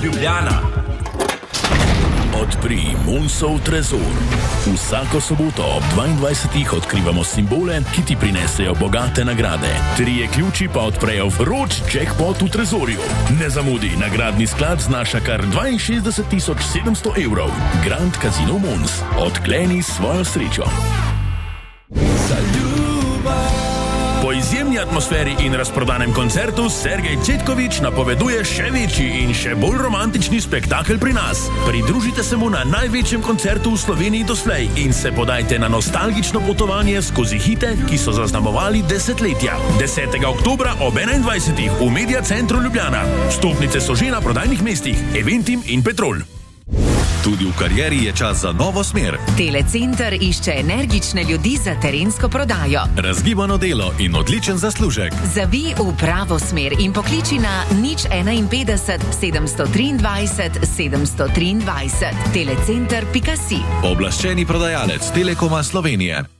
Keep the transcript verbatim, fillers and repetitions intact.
Ljubljana. Odpri Munsov trezor. Vsako soboto ob dvaindvajsetih odkrivamo simbole, ki ti prinesejo bogate nagrade. Trije ključi pa odprejo vroč jackpot v trezorju. Ne zamudi, nagradni sklad znaša kar dvainšestdeset tisoč sedemsto evrov. Grand Casino Muns. Odkleni svojo srečo. Po izjemni atmosferi in razprodanem koncertu Sergej Cvetković napoveduje še večji in še bolj romantični spektakel pri nas. Pridružite se mu na največjem koncertu v Sloveniji doslej in se podajte na nostalgično potovanje skozi hite, ki so zaznamovali desetletja. desetega oktobra ob enaindvajsetih v Media Centru Ljubljana. Vstopnice so že na prodajnih mestih Eventim in Petrol. Tudi v karieri je čas za novo smer. Telecenter išče energične ljudi za terensko prodajo. Razgibano delo in odličen zaslužek. Zavij v pravo smer in pokliči na nič enainpetdeset sedemsto triindvajset sedemsto triindvajset. telecenter pika si. Oblaščeni prodajalec Telekoma Slovenije.